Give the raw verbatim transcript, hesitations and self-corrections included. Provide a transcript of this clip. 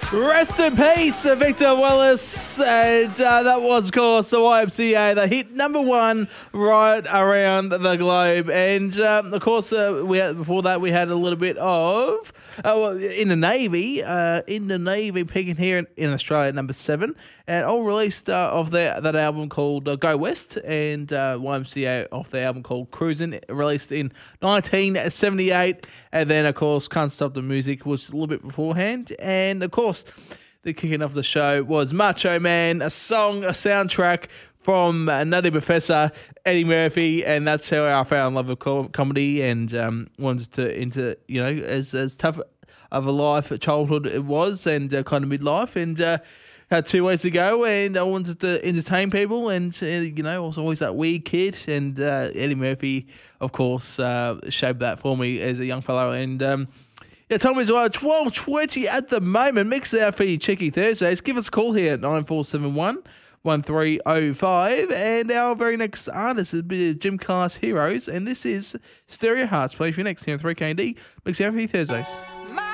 Rest in peace, Victor Willis. And uh, that was, of course, the Y M C A. They hit number one right around the globe. And, um, of course, uh, we had, before that, we had a little bit of, uh, well, in the Navy, uh, in the Navy, peaking here in, in Australia, number seven. And all released uh, of their, that album called uh, Go West. And uh, Y M C A off the album called Cruisin', released in nineteen seventy-eight. And then, of course, Can't Stop the Music was a little bit beforehand. And, of course, the kicking off the show was Macho Man, a song, a soundtrack from uh, Nutty Professor, Eddie Murphy, and that's how I fell in love with co- comedy and um, wanted to into you know as as tough of a life, childhood it was, and uh, kind of midlife, and uh, had two ways to go, and I wanted to entertain people, and uh, you know, I was always that weird kid, and uh, Eddie Murphy, of course, uh, shaped that for me as a young fellow, and. Um, Yeah, time is well, twelve twenty at the moment. Mix it out for you Cheeky Thursdays. Give us a call here at nine four seven one, one three oh five. And our very next artist is Gym Class Heroes. And this is Stereo Hearts. Play for you next here on three K and D. Mix it out for you Thursdays. My